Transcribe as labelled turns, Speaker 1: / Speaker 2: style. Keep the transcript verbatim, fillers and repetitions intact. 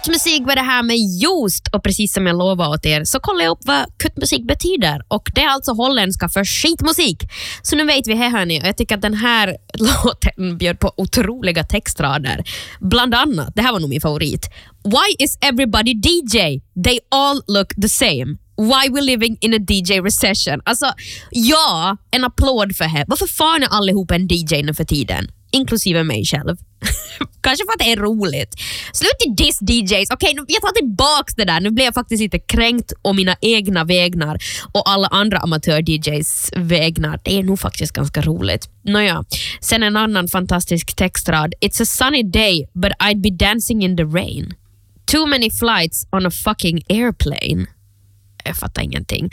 Speaker 1: Kuttmusik var det här med just, och precis som jag lovade åt er så kollar jag upp vad kuttmusik betyder, och det är alltså holländska för skitmusik. Så nu vet vi här, hörni, och jag tycker att den här låten bjöd på otroliga textrader. Bland annat, det här var nog min favorit. Why is everybody D J? They all look the same. Why we living in a D J recession? Alltså, ja, en applåd för här. Varför fan är allihop en D J nu för tiden? Inklusive mig själv. Kanske för att det är roligt. Slut i diss D Js. Okej, okay, jag tar tillbaks det där. Nu blir jag faktiskt lite kränkt om mina egna vägnar och alla andra amatör-D Js vägnar. Det är nog faktiskt ganska roligt. Nåja, sen en annan fantastisk textrad. It's a sunny day, but I'd be dancing in the rain. Too many flights on a fucking airplane. Jag fattar ingenting.